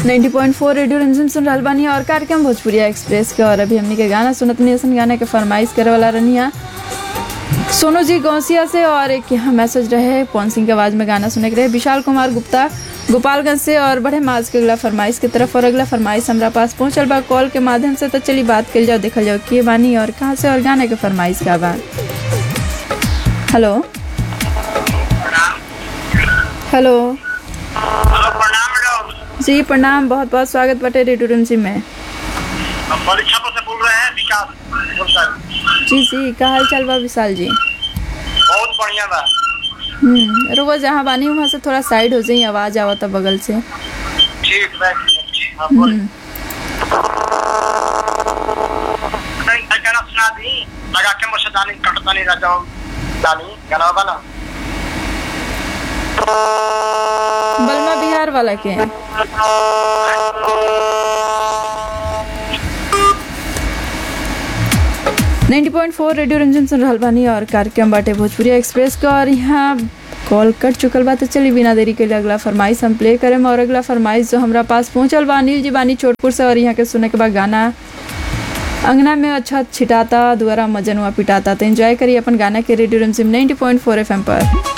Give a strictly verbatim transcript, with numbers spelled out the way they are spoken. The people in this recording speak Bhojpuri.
नब्बे पॉइंट चार रेडियो रिमझिम सुन रहल बानी और कार्यक्रम भोजपुरिया एक्सप्रेस के। और अभी हमनी के गाना सुनत नहीं असन गाने के फरमाइश करे वाला रनिया सोनू जी गौसिया से। और एक यहाँ मैसेज रहे पवन सिंह के आवाज़ में गाना सुने के रहे विशाल कुमार गुप्ता गोपालगंज से और बड़े माज के अगला फरमाइश की तरफ। और अगला फरमाइश हमारा पास पहुँचल बा कॉल के माध्यम से। तो चली बात कर जाओ, देखल जाओ के बानी और कहाँ से और गाने के फरमाइश का बा। हेलो हेलो जी प्रणाम, बहुत बहुत स्वागत बटे रेडियो रिमझिम में। परीक्षा से बोल रहे हैं विकास जी जी, का हाल चाल बा विशाल जी? बहुत बढ़िया बा। हम्म रोज जहाँ बानी वहाँ से थोड़ा साइड हो जाई, आवाज आवता बगल से। ठीक बा। हम्म गाना सुना दी लगा के मशदानी कटतानी राजा दानी गाना बना बलमा बिहार वाला के नब्बे पॉइंट चार रेडियो रिमझिम सुन रहल बानी और कार्यक्रम बाटे भोजपुरिया एक्सप्रेस का। और यहाँ कॉल कट चुकल बा तो चली बिना देरी के लिए अगला फरमाइश हम प्ले करें। और अगला फरमाइश जो हमारा पास पहुँचल बा अनिल जी बानी चोटपुर से। और यहाँ के सुने के बाद गाना अंगना में अच्छा छिटाता दुआरा मजनुआ पिटाता। तो एंजॉय करिए अपन गाना के रेडियो रिमझिम नब्बे पॉइंट चार एफ एम पर।